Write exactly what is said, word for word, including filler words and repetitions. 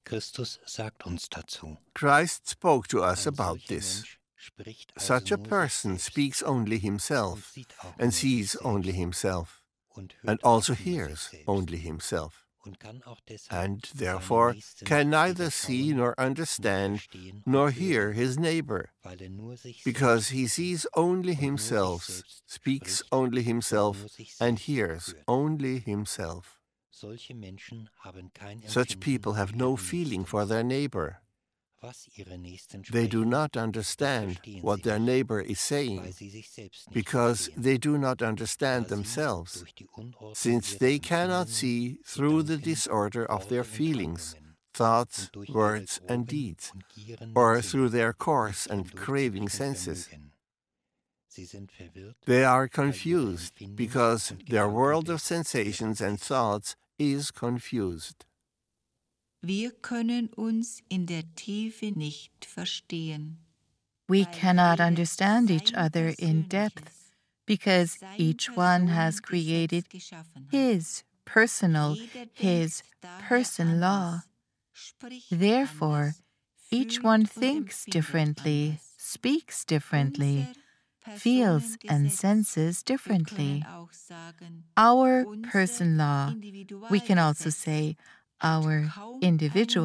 Christus sagt uns dazu. Christ spoke to us Ein about solcher this. Mensch spricht also Such a nur sich person selbst speaks only und himself, sieht auch and nur sich sees only selbst himself, und and hört auch also nur sich hears selbst only himself, und kann auch deshalb and seine therefore Nächsten can neither weder see schauen, nor noch understand, verstehen nor und hear hören, his neighbor, weil er nur sich because selbst he sees only und nur sich himself, selbst speaks spricht only und himself, nur sich and selbst hears hört. only himself. Solche Menschen haben kein Such Empfinden people für have no ihre feeling Nächsten. for their neighbor. Was ihre Nächsten They do sprechen, not das understand verstehen what sie their nicht, neighbor is weil saying, sie sich selbst nicht because verstehen, they do not understand da sie themselves, durch die Unordnung since ihrer they cannot Empfindungen, see through the Gedanken, disorder of their Worte und feelings, Handlungen thoughts, und durch ihre words, and groben deeds, und gierenden or Sinne through their nicht coarse and craving hindurchzublicken senses. vermögen. Sie sind verwirrt, They are weil ihre confused Empfindungs- because und their world of Gedankenwelt sensations and irrt ist. thoughts is confused. Wir können uns in der Tiefe nicht verstehen. We weil cannot jeder understand each sein other in depth persönliches, because sein each one has Personengesetz created geschaffen hat. his personal, Jeder his denkt daher person law. anders, spricht Therefore, anders, each fühlt one und thinks empfindet differently, anders. speaks differently, Unser feels and Personengesetz, senses wir können differently. auch sagen, Our unser person law, we can also Individualgesetz, say hat our kaum individual